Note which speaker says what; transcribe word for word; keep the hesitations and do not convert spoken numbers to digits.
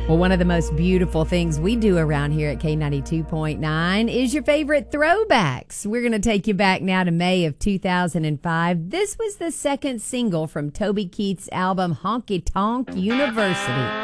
Speaker 1: Well, one of the most beautiful things we do around here at K ninety-two point nine is your favorite throwbacks. We're going to take you back now to May of two thousand five. This was the second single from Toby Keith's album Honky Tonk University.